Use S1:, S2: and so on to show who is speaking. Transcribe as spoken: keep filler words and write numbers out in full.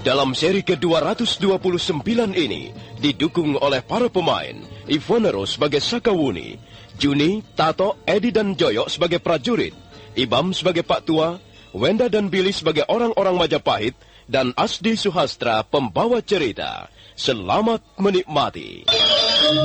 S1: Dalam seri ke dua ratus dua puluh sembilan ini, didukung oleh para pemain, Ivonero sebagai Sakawuni, Juni, Tato, Edi dan Joyo sebagai prajurit, Ibam sebagai Pak Tua, Wenda dan Billy sebagai orang-orang Majapahit, dan Asdi Suhastra pembawa cerita. Selamat menikmati.